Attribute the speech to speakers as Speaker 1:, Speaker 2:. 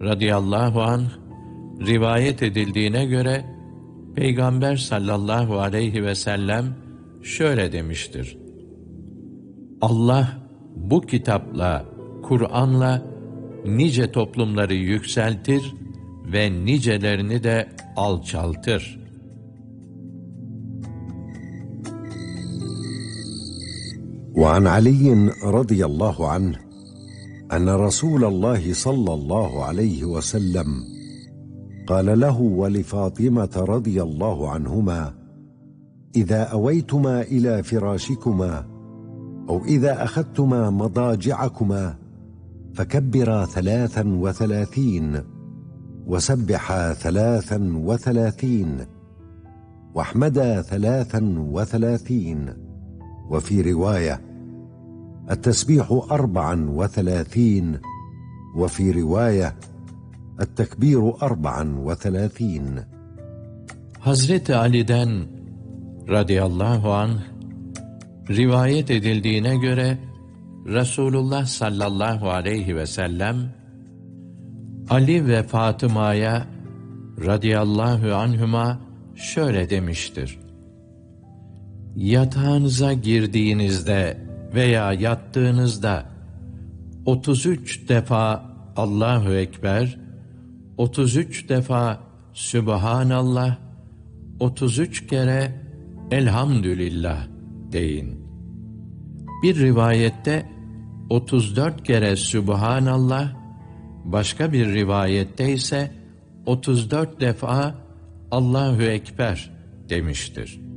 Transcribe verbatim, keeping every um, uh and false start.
Speaker 1: radıyallahu anh rivayet edildiğine göre Peygamber sallallahu aleyhi ve sellem şöyle demiştir: Allah bu kitapla, Kur'an'la nice toplumları yükseltir ve nicelerini de alçaltır.
Speaker 2: وعن علي رضي الله عنه أن رسول الله صلى الله عليه وسلم قال له ولفاطمة رضي الله عنهما: إذا أويتما إلى فراشكما أو إذا أخذتما مضاجعكما فكبرا ثلاثا وثلاثين وسبحا ثلاثا وثلاثين واحمدا ثلاثا وثلاثين، وفي رواية: التسبيح أربعا وثلاثين، وفي رواية: الtekbir أربعا وثلاثين.
Speaker 1: Hazreti Ali'den radıyallahu anh rivayet edildiğine göre Resulullah sallallahu aleyhi ve sellem Ali ve Fatıma'ya radıyallahu anhuma şöyle demiştir: Yatağınıza girdiğinizde veya yattığınızda otuz üç defa Allahu Ekber, otuz üç defa Sübhanallah, otuz üç kere Elhamdülillah deyin. Bir rivayette otuz dört kere Sübhanallah, başka bir rivayette ise otuz dört defa Allahu Ekber demiştir.